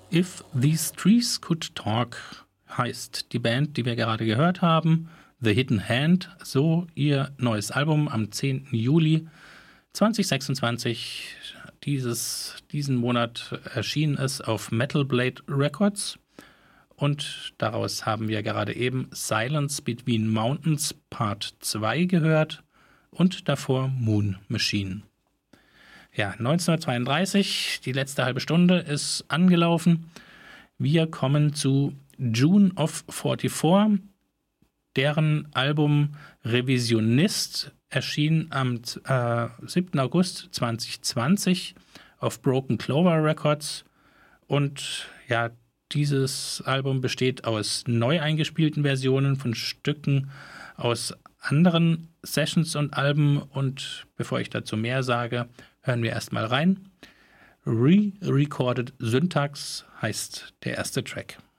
If These Trees Could Talk heißt die Band, die wir gerade gehört haben. The Hidden Hand, so ihr neues Album am 10. Juli 2026. Diesen Monat erschien es auf Metal Blade Records. Und daraus haben wir gerade eben Silence Between Mountains Part 2 gehört und davor Moon Machine. Ja, 1932, die letzte halbe Stunde ist angelaufen. Wir kommen zu June of 44. Deren Album Revisionist erschien am 7. August 2020 auf Broken Clover Records. Und ja, dieses Album besteht aus neu eingespielten Versionen von Stücken aus anderen Sessions und Alben. Und bevor ich dazu mehr sage, hören wir erstmal rein. Re-Recorded Syntax heißt der erste Track.